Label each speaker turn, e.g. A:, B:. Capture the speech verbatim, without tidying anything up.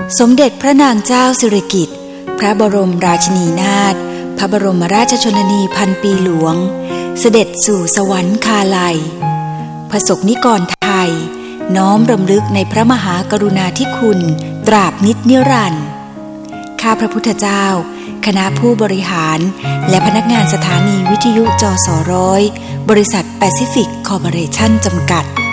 A: สมเด็จพระนางเจ้าสิริกิติ์พระบรมราชินีนาถพระบรมราชชนนีพันปีหลวงเสด็จสู่สวรรคาลัยประสบนิกรไทยน้อมรำลึกในพระมหากรุณาธิคุณตราบนิจนิรันดร์ข้าพระพุทธเจ้าคณะผู้บริหารและพนักงานสถานีวิทยุจสร้อยบริษัทแปซิฟิกคอร์ปอเรชั่นจำกัด